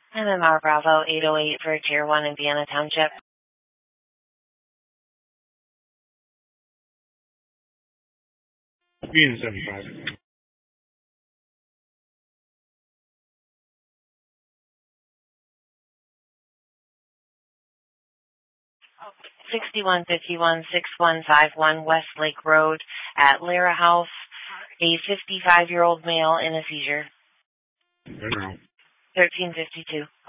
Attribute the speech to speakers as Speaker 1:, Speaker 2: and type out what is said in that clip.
Speaker 1: MMR Bravo 808 for Tier 1 Indiana Township.
Speaker 2: Being 75.
Speaker 1: 6151-6151 West Lake Road at Lara House. A 55-year-old male in a seizure.
Speaker 2: 1352.